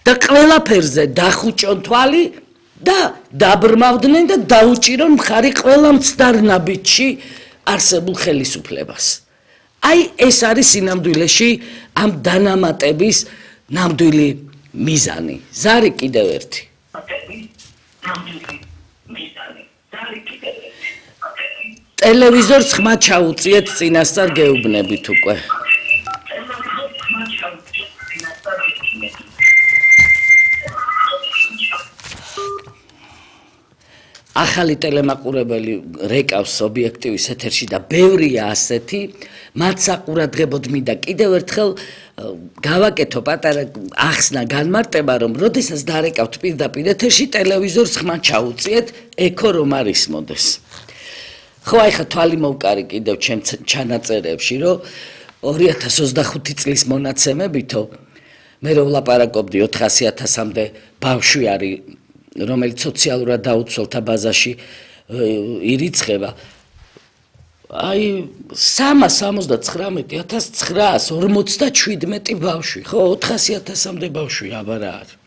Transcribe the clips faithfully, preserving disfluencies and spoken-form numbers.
და ყველაფერზე დახუჭონ თვალი და დაბრმავდნენ და დაუჭირონ მხარი ყველა მცდარ ნაბიჯში არსებულ ხელისუფლებას. Ai ეს არის სინამდვილეში ამ დანამატების ნამდვილი მიზანი. ზარი კიდევ ერთი. ტელევიზორს ხმა ჩაუწიეთ წინასწარ გეუბნებით უკვე. ახალი ტელემაყურებელი რეკავს ობიექტივის ეთერში და ბევრია ასეთი, მათ საყურადღებოდ მინდა კიდევ ერთხელ გავაკეთო პატარა ახსნა განმარტება, რომ როდესაც დარეკავთ პირდაპირ ეთერში ტელევიზორს ხმა ჩაუწიეთ, ეკო რომ არ ისმოდეს. ხო, აი ხა თვალი მოვკარი კიდევ ჩემ ჩანაწერებში, რომ ორი ათას ოცდახუთი წლის მონაცემებითო მე რო ვლაპარაკობდი ოთხასი ათასამდე ბავშვი არის რომელიც სოციალურად დაუცველთა ბაზაში ირიცხება. აი სამას სამოცდათხრამეტი ათას ცხრაას ორმოცდაჩვიდმეტი ბავშვი, ხო, ოთხასი ათასამდე ბავშვი აბა რა არის.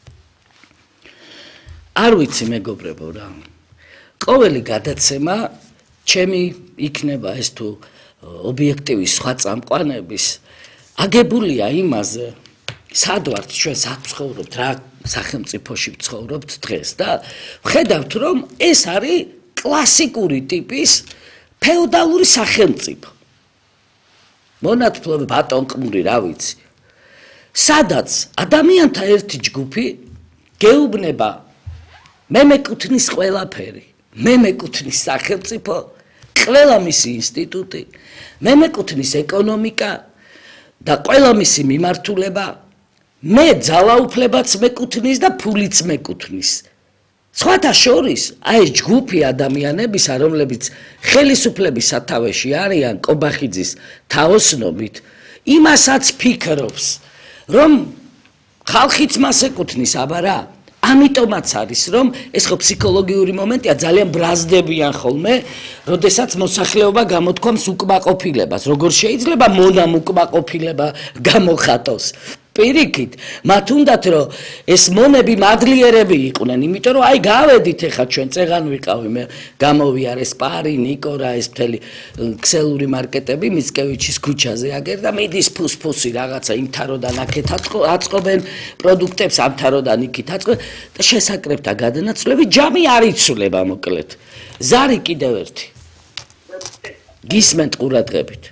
არ ვიცი მეგობრებო რა. ყოველი გადაცემა ჩემი იქნება ეს თუ ობიექტივის სხვა წამყვანების აგებულია იმაზე, სად ვართ ჩვენ სად ვცხოვრობთ რა სახელმწიფოში ვცხოვრობთ დღეს და ვხედავთ რომ ეს არის კლასიკური ტიპის ფეოდალური სახელმწიფო. მონათფლობ ბატონყმური რა ვიცი. სადაც ადამიანთა ერთი ჯგუფი გეუბნება მე მეკუთვნის ყველაფერი, მე მეკუთვნის სახელმწიფო, ყველა მისი ინსტიტუტი, მე მეკუთვნის ეკონომიკა და ყველა მისი მიმართულება, მე ძალაუფლებაც მეკუთვნის და ფულიც მეკუთვნის. სხვათა შორის, აი ეს ჯგუფი ადამიანებისა, რომლებიც ხელისუფლების სათავეში არიან კობახიძის თაოსნობით, იმასაც ფიქრობს, რომ ხალხიც მას ეკუთვნის, აბა რა. ამიტომაც არის, რომ ეს ხო ფსიქოლოგიური მომენტია, ძალიან ბრაზდებიან ხოლმე, როდესაც მოსახლეობა გამოთქვამს უკმაყოფილებას, როგორ შეიძლება მონამ უკმაყოფილება გამოხატოს. პირიქით, მათ უნდათ რომ ეს მონები მადლიერები იყვნენ, იმიტომ რომ აი გავედით ეხა ჩვენ წეღან ვიყავი, მე გამოვიარეს პარი, ნიკორა, ეს მთელი ქსელური მარკეტები მიცკევიჩის ქუჩაზე აგერ და მიდის ფუსფუსი რაღაცა იმთაროდან აქეთ აწყობენ პროდუქტებს, ამთაროდან იქით აწყობენ და შესაკრებთა გადანაცვლები ჯამი არ იცვლება მოკლედ. ზარი კიდევ ერთი. გისმენთ ყურადღებით.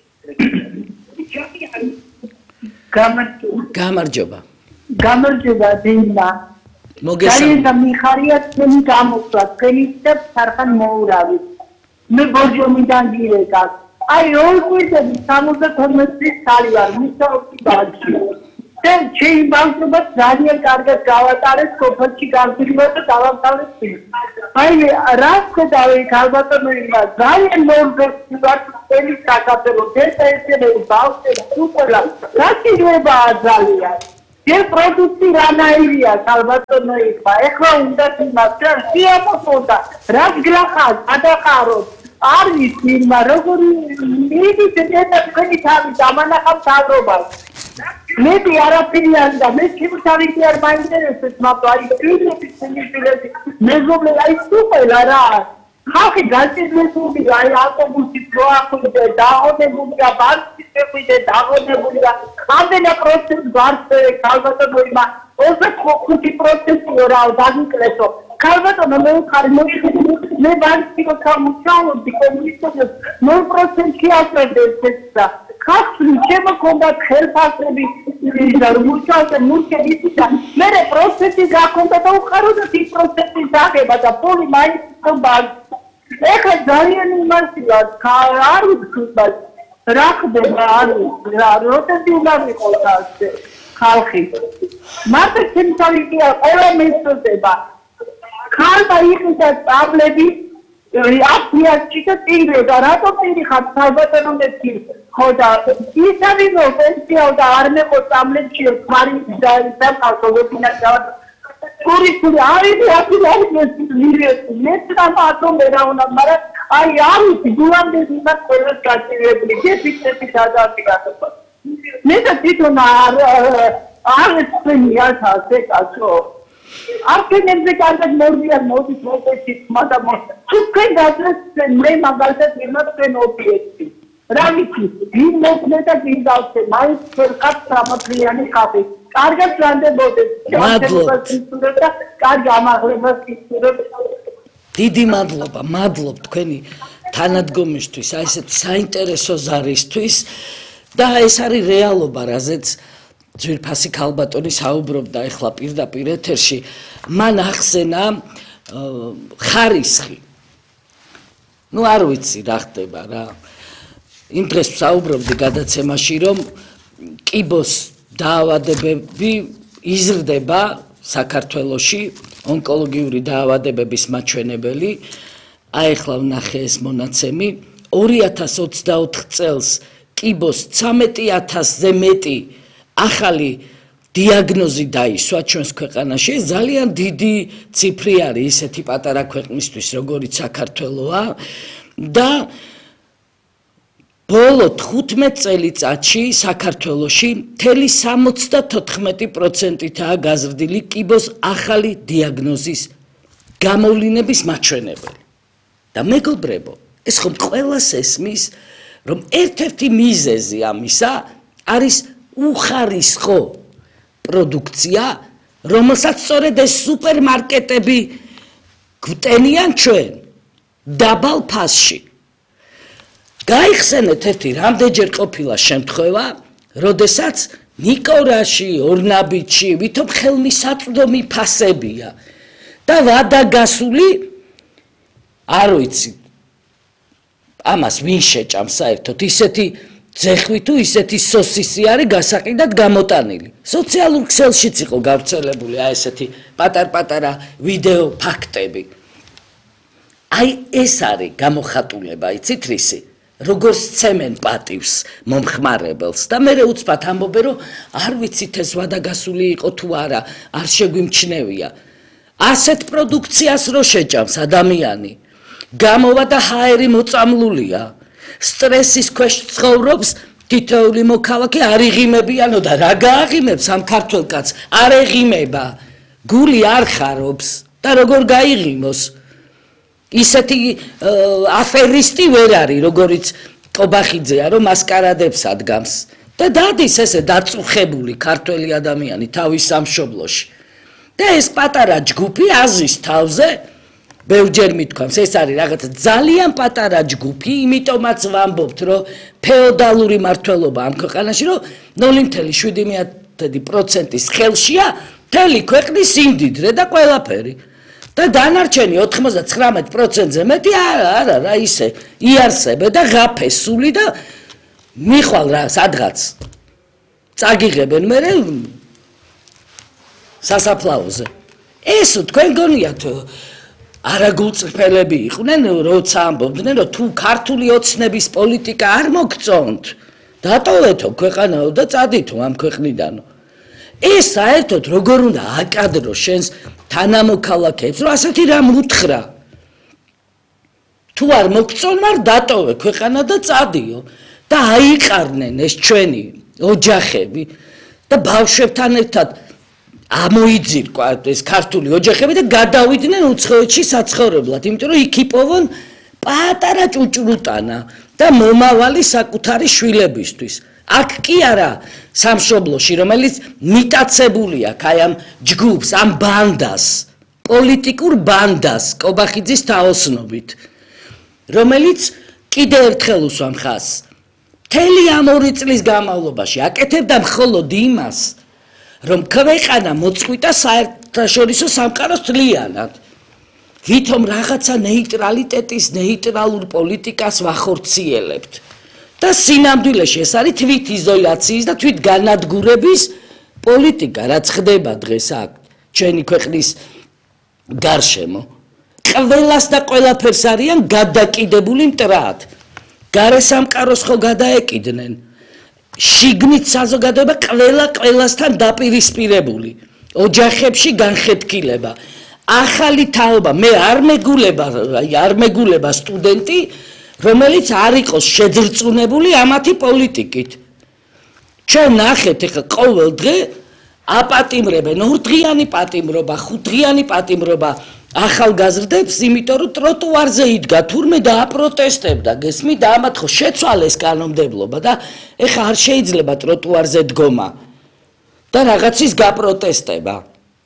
გამარჯობა. გამარჯობა დინა. მოგესალმებით. ძალიან მიხარია თქვენი გამოსვლა, თქვენი და ფარხან მოურავი. მე ბორჯომიდან გირეკა. აი ორი კვირტები სამოცდათორმეტ წლის ხალი ვარ, მისაუბრე ბავშვი. და ჩემი ბავშვობა ძალიან კარგად გავატარეს, სოფელში გავდივარ და დავამთავრე წინ. აი რა ხედავი ქალბატონო იმა, ძალიან მორბესი ვარ თქვენი საქართველოს ერთ-ერთი ბავშვები უყურა. რა შეიძლება ძალიან. ეს პროდუქტი რანაირია ქალბატონო იმა, ეხლა უნდა იმას შეამოწოდა, რა გლახა გადახაროთ. არ ვიცი იმა, როგორი მიდის ეს თქვენი თავი დამანახა მთავრობას. მე არაფერი არ და მე ჩემთავი არ მაინტერესებს მაგრამ აი პირიქით სიმშვიდეში მეზობლე აი სუპერა რა ხალხი გაწირნებული აი ავტობუსი პროახვიდე დაღონებულია ბანკი შეხვიდე დაღონებულია ამდენა პროცენტ ვართ ქალბატონომა ოცდახუთი პროცენტი რა დაგიკლესო ქალბატონო მე ვხარ მე ბანკი გამოსავლობდი კომუნისტებს ნულ პროცენტი ასწრებს ესა ხალხი შემოქონდა ხელფასები და მუშაობდა მუშები და მე პროცესი გაქონდა და უყაროდა ის პროცესი დაგება და პოლი მაინც ხომბად ეხლა ძალიან იმასია არ ვთქვა რა ხდება არ რა როტები უნდა ვიყოს ასე ხალხი მარტო შემთხვევით ყველა მეწოდება ხალხა იყიდა წავლები აფრიაში და პირდა რატო პირიხარ საბატონოებში ხო და ისავი მოვენციალ და არ მეყო წამლებში ფარი და და ყავშობინა და ტურისტული არის აფრიკაში მირეთი მე თამათო მე რა უნდა მაგრამ აი არის გულამდე იმას ყველას გაწირებული გეფიცები გადააფიქრა მე და თვითონ არის თქვენი ათასე კაცო. არქენებზე კარგად მორბიან მოდის მოკეცით მაგრამ თქვენ გასწრეთ მე მაგალითად იმასთან ობიექტი. რა ვიცი, ვინ მოკნე და ვინ გავხსე, მაინც ფერყად სამოთლიანი ხაფი. კარგად ბრანდებოდეს. მადლობა. კარგი ამაღლებას გისურვებ. დიდი მადლობა, მადლობ თქვენი თანადგომისთვის, აი ესეთ საინტერესო ზარისთვის და ეს არის რეალობა, რაზეც ძვირფასი ქალბატონი საუბრობდა ახლა პირდაპირ ეთერში. მან ახსენა ხარისხი. ნუ არ ვიცი რა ხდება რა. იმ დღეს საუბრობდი გადაცემაში, რომ კიბოს დაავადებები იზრდება საქართველოში, ონკოლოგიური დაავადებების მაჩვენებელი. აი ახლა ვნახე ეს მონაცემი, ორი ათას ოცდაოთხ წელს კიბოს ცამეტი ათასზე მეტი ახალი დიაგნოზი დაისვა ჩვენს ქვეყანაში. ძალიან დიდი ციფრი არის ისეთი პატარა ქვეყნისთვის, როგორიც საქართველოა და ბოლო თხუთმეტ წელიწადში საქართველოში მთელი სამოცდათოთხმეტი პროცენტითაა გაზრდილი კიბოს ახალი დიაგნოზის გამოვლინების მაჩვენებელი. და მეგობრებო, ეს ხომ ყველას ესმის, რომ ერთ-ერთი მიზეზი ამისა არის უხარისხო პროდუქცია, რომელსაც სწორედ ეს სუპერმარკეტები გვტენიან ჩვენ დაბალ ფასში. გაიხსენეთ ერთი რამდენჯერ ყოფილა შემთხვევა, როდესაც ნიკორაში, ორნაბიჯში, ვითომ ხელმისაწვდომი ფასებია და ვადა გასული არ ვიცი ამას ვინ შეჭამ საერთოდ ისეთი ძეხვი თუ ისეთი სოსისი არის გასაყიდად გამოტანილი. სოციალურ ქსელშიც იყო გავრცელებული აი ესეთი პატარ-პატარა ვიდეო ფაქტები. აი ეს არის გამოხატულება, იცით რისი? როგორც ცემენ პატივს მომხმარებელს და მე უცბად ამბობენ, რომ არ ვიცით ეს ვადაგასული იყო თუ არა, არ შეგვიმჩნევია. ასეთ პროდუქციას რო შეჭამს ადამიანი, გამოვა და ჰაერი მოწამლულია. სტრესის ქვეშ ცხოვრობს თითოეული მოქალაქე არ იღიმებიანო და რა გააღიმებს ამ ქართველ კაცს? არ ეღიმება, გული არ ხარობს და როგორ გაიღიმოს? ისეთი აფერისტი ვერ არის, როგორიც ყობახიძეა, რომ მასკარადებს ადგამს და დადის ესე დაწუხებული ქართველი ადამიანი თავის სამშობლოში. და ეს პატარა ჯგუფი აზის თავზე ბევრჯერ მithქვამს, ეს არის რაღაცა ძალიან პატარა ჯგუფი, იმიტომაც ვამბობთ, რომ ფეოდალური მართლობა ამ ქვეყანაში, რომ ნული ათეული პროცენტის ხელშია მთელი ქვეყნის სიმდიდრე და ყველაფერი. და დანარჩენი ოთხმოცდათხრამეტ პროცენტზე მეტი არა, არა, რა ისე იარსებე და ღაფესული და მიხვალ რა სადღაც წაგიღებენ მე სასაფლაოზე. ეს თქვენ გონიათ არაგულწრფელები იყვნენ, როცა ამბობდნენ, რომ თუ ქართული ოცნების პოლიტიკა არ მოგწონთ, დატოვეთო ქვეყანაო და წადითო ამ ქვეყნიდანო. ეს საერთოდ როგორ უნდა აკადრო შენს თანამოქალაქეებს, რომ ასეთი რამ უთხრა. თუ არ მოგწონარ, დატოვე ქვეყანა და წადიო და აიყარნენ ეს ჩვენი ოჯახები და ბავშვებთან ერთად ამოიძირკვა ეს ქართული ოჯახები და გადავიდნენ უცხოეთში საცხოვრებლად, იმიტომ რომ იქ იპოვონ პატარა ჭუჭრუტანა და მომავალი საკუთარი შვილებისთვის. აქ კი არა სამშობლოში, რომელიც მიტაცებული აქვს აი ამ ჯგუფს, ამ ბანდას, პოლიტიკურ ბანდას, ყობახიძის თაოსნობით, რომელიც კიდევ ერთხელ უსვამ ხაზს. მთელი ამ ორი წლის განმავლობაში აკეთებდა მხოლოდ იმას, რომ ქვეყანა მოწყვიტა საერთაშორისო სამყაროს თლიანად. ვითომ რაღაცა ნეიტრალიტეტის, ნეიტრალურ პოლიტიკას ვახორციელებთ. და სინამდვილეში ეს არის თვით იზოლაციის და თვით განადგურების პოლიტიკა, რაც ხდება დღეს აქ ჩვენი ქვეყნის გარშემო. ყველას და ყველაფერს არიან გადაკიდებული მტრად. გარესამყაროს ხო გადაეკიდნენ. შიგნით საზოგადოება ყველა ყველასთან დაპირისპირებული. ოჯახებში განხეთქილება. ახალი თაობა, მე არ მეგულება, არ მეგულება სტუდენტი, რომელიც არ იყოს შეძრწუნებული ამათი პოლიტიკით. ჩვენ ნახეთ ეხლა ყოველ დღე აპატიმრებენ ორდღიანი პატიმრობა, ხუთდღიანი პატიმრობა ახალგაზრდებს, იმიტომ რომ ტროტუარზე იდგა თურმე და აპროტესტებდა, გესმით, და ამათ ხო შეცვალეს კანონმდებლობა და ეხა არ შეიძლება ტროტუარზე დგომა და რაღაცის გაპროტესტება.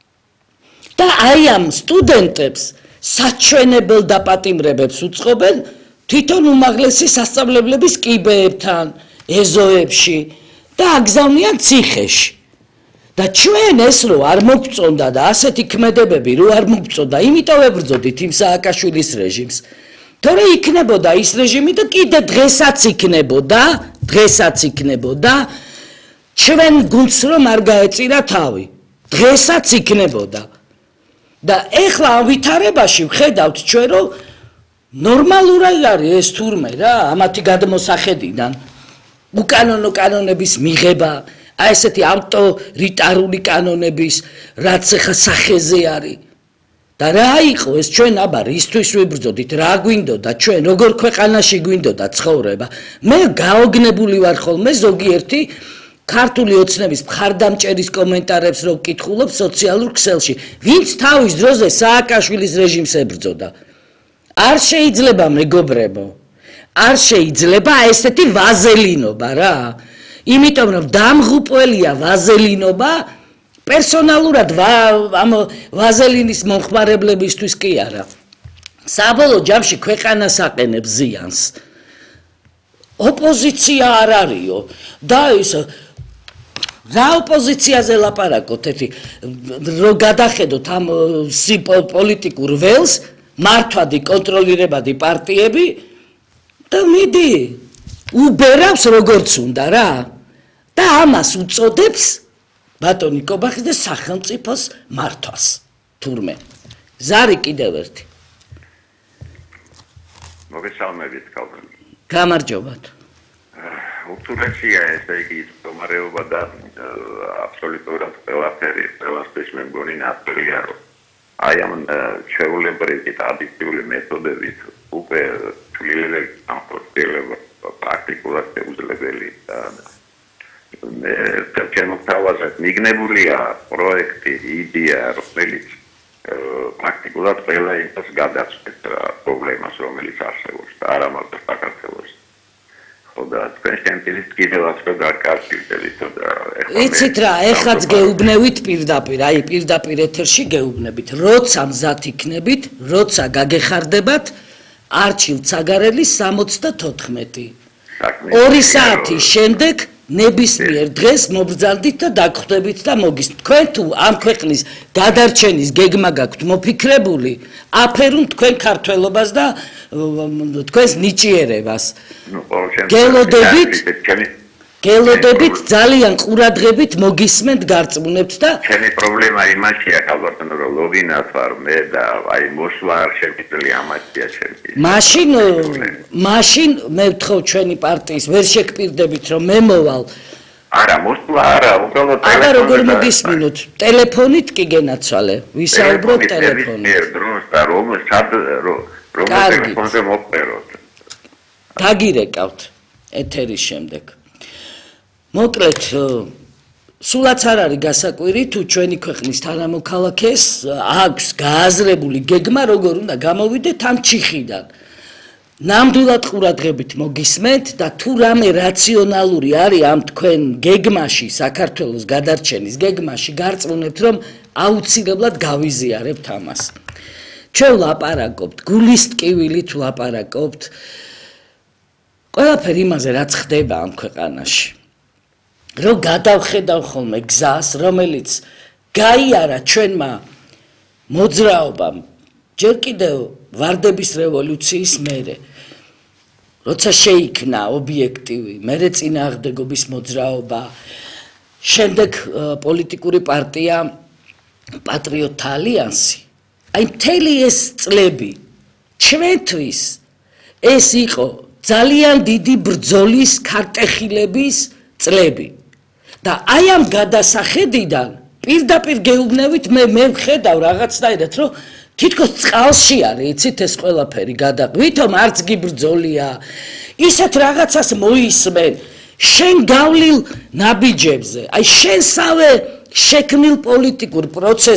და აი ამ სტუდენტებს საჩვენებელ დაპატიმრებებს უწყობენ თვითონ უმაღლესი სასწავლებლების კიბეებთან, ეზოებში და აგზავნიან ციხეში. და ჩვენ ეს რო არ მოგწონდა და ასეთი ქმედებები რო არ მოგწონდა, იმიტომ ებრძოდით იმ სააკაშვილის რეჟიმს. თორე იქნებოდა ის რეჟიმი და კიდე დღესაც იქნებოდა, დღესაც იქნებოდა, ჩვენ გულს რომ არ გაეწირა თავი. დღესაც იქნებოდა. და ეხლა ამ ვითარებაში ვხედავთ ჩვენ რომ ნორმალური არის ეს თურმე რა, ამათი გადმოსახედიდან უკანონო კანონების მიღება, აი ესეთი ავტორიტარული კანონების, რაც ახლა სახეზე არის. და რა იყო ეს ჩვენ აბა რისთვის ვიბრძოდით, რა გვინდოდა ჩვენ, როგორ ქვეყანაში გვინდოდა ცხოვრება. მე გაოგნებული ვარ ხოლმე ზოგიერთი ქართული ოცნების მხარდამჭერის კომენტარებს რო ვკითხულობ სოციალურ ქსელში, ვინც თავის დროზე სააკაშვილის რეჟიმს ებრძოდა. არ შეიძლება მეგობრებო, არ შეიძლება ესეთი ვაზელინობა რა. იმიტომ რომ დამღუპველია ვაზელინობა, პერსონალურად ამ ვაზელინის მომხმარებლებისთვის კი არა. საბოლოო ჯამში ქვეყანას აყენებს ზიანს. ოპოზიცია არ არისო და ის რა ოპოზიციაზე ლაპარაკობთ, ერთი რო გადახედოთ ამ პოლიტიკურ ველს, მართვადი კონტროლირებადი პარტიები და მიდი უბერავს როგორც უნდა რა. და ამას უწოდებს ბატონი კობახის და სახელმწიფოს მართვას. თურმე. ზარი კიდევ ერთი. მოგესალმებით, კალბანი. გამარჯობათ. ურთულესია ესე იგი მდგომარეობა და აბსოლუტურად ყველაფერი, ყველასთვის მე მგონი ნათელია, რომ აი ამ ჩვეულებრივი და ადიქტიული მეთოდებით უკვე თვლილები ამხორციელება პრაქტიკულად შეუძლებელი და მე ჩემოთავაზეთ მიგნებულია პროექტი, იდეა, რომელიც პრაქტიკულად ყველა იმას გადაწყვეტ პრობლემას, რომელიც არსებობს და არა მარტო საქართველოს. ხოდა თქვენ შემთხვევით კიდევაც გადაკავშირდებით და იცით რა, ეხლაც გეუბნევით პირდაპირ, აი პირდაპირ ეთერში გეუბნებით, როცა მზად იქნებით, როცა გაგეხარდებათ არჩილ ცაგარელის სამოცდათოთხმეტი. ორი საათის შემდეგ ნებისმიერ დღეს მობრძანდით და დაგხვდებით და მოგის. თქვენ თუ ამ ქვეყნის გადარჩენის გეგმა გაქვთ მოფიქრებული, აფერუნ თქვენ ქართველობას და თქვენს ნიჭიერებას. გელოდებით, გელოდებით ძალიან ყურადღებით მოგისმენთ, გარწმუნებთ და ჩემი პრობლემა იმაშია, ქალბატონო, რომ ლოგინად ვარ მე და აი მოსვლა არ შემიძლია ამათია ჩემი. მაშინ, მაშინ მე ვთხოვ ჩვენი პარტიის ვერ შეგპირდებით რომ მე მოვალ. არა, მოსვლა არა, უბრალოდ ტელეფონით. არა, როგორ მოგისმინოთ? ტელეფონით კი გენაცვალე. ვისაუბროთ ტელეფონით. დროს და რომ სად რომ ტელეფონზე მოვწეროთ. დაგირეკავთ ეთერის შემდეგ. მოკლედ, სულაც არ არის გასაკვირი თუ ჩვენი ქვეყნის თანამოქალაქეს აქვს გააზრებული გეგმა, როგორ უნდა გამოვიდეთ ამ ჩიხიდან. ნამდვილად ყურადღებით მოგისმენთ და თუ რამე რაციონალური არის ამ თქვენ გეგმაში, საქართველოს გადარჩენის გეგმაში, გარწმუნებთ, რომ აუცილებლად გავიზიარებთ ამას. ჩვენ ლაპარაკობთ, გულის ტკივილით ლაპარაკობთ ყველაფერი იმაზე, რაც ხდება ამ ქვეყანაში. რომ გადავხედავ ხოლმე გზას, რომელიც გაიარა ჩვენმა მოძრაობამ ჯერ კიდევ ვარდების რევოლუციის მერე, როცა შეიქმნა ობიექტივი, მერე წინააღმდეგობის მოძრაობა, შემდეგ პოლიტიკური პარტია პატრიოტთა ალიანსი. აი მთელი ეს წლები ჩვენთვის ეს იყო ძალიან დიდი ბრძოლის ქარტეხილების წლები. და აი ამ გადასახედიდან პირდაპირ გეუბნევით მე მე ვხედავ რაღაცნაირად რომ თითქოს წყალში არის, იცით ეს ყველაფერი გადაყვითომ არც გიბრძოლია. ისეთ რაღაცას მოისმენ შენ გავლილ ნაბიჯებზე. აი შენსავე შექმნილ პოლიტიკურ პროცესს